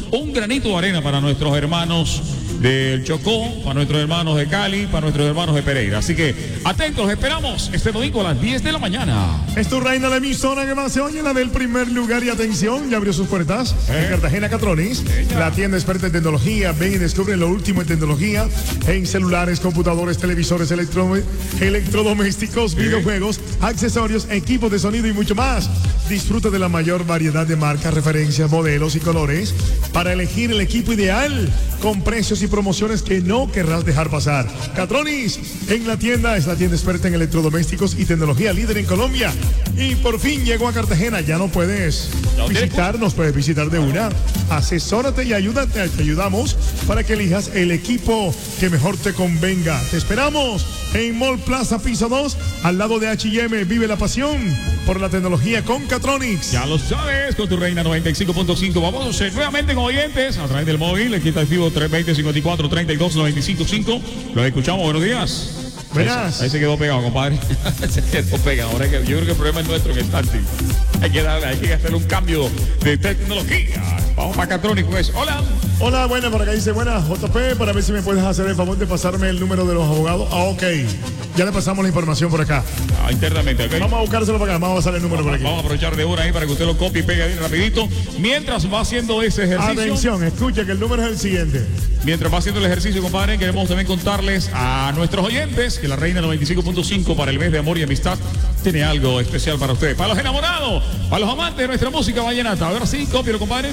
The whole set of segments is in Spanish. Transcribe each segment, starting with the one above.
un granito de arena para nuestros hermanos del Chocó, para nuestros hermanos de Cali, para nuestros hermanos de Pereira. Así que atentos, los esperamos este domingo a las 10 de la mañana. Es tu reina, la emisora que más se oye, la del primer lugar. Y atención, ya abrió sus puertas en Cartagena Catronics, la tienda experta en tecnología. Ven y descubre lo último en tecnología, en celulares, computadores, televisores, electrodomésticos, videojuegos, accesorios, equipos de sonido y mucho más. Disfruta de la mayor variedad de marcas, referencias, modelos y colores para elegir el equipo ideal con precios y promociones que no querrás dejar pasar. Catronics en la tienda, es la tienda experta en electrodomésticos y tecnología líder en Colombia. Y por fin llegó a Cartagena. Ya no puedes visitarnos, puedes visitar de una. Asesórate y ayúdate, te ayudamos para que elijas el equipo que mejor te convenga. Te esperamos en Mall Plaza Piso 2, al lado de H&M. Vive la pasión por la tecnología con Catronics. Ya lo sabes, con tu reina 95.5. Vamos nuevamente con oyentes a través del móvil, el quitativo 320-54-32-95.5. Los escuchamos, buenos días. Buenas. Ahí se quedó pegado, compadre. Se quedó pegado. Ahora yo creo que el problema es nuestro que está así. Hay que hacer un cambio de tecnología. Vamos para Catronics con eso. Hola. Hola, buena, por acá dice, buenas, JP, para ver si me puedes hacer el favor de pasarme el número de los abogados. Ok, ya le pasamos la información por acá. Internamente, ¿ok? Vamos a buscárselo para acá, vamos a pasar el número por aquí. Vamos a aprovechar de una ahí para que usted lo copie y pegue bien rapidito. Mientras va haciendo ese ejercicio. Atención, escucha que el número es el siguiente. Mientras va haciendo el ejercicio, compadre, queremos también contarles a nuestros oyentes que la Reina 95.5 para el mes de amor y amistad tiene algo especial para ustedes. Para los enamorados, para los amantes de nuestra música vallenata. A ver si, cópialo, compadre.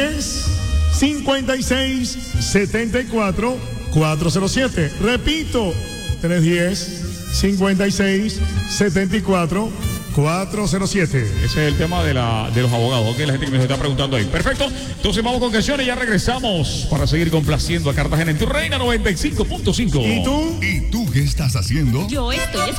310-56-74-407. Repito, 310-56-74-407. Ese es el tema de los abogados, ¿ok? La gente que me está preguntando ahí. Perfecto. Entonces vamos con canciones y ya regresamos para seguir complaciendo a Cartagena en tu Reina 95.5. ¿Y tú? ¿Y tú qué estás haciendo? Yo estoy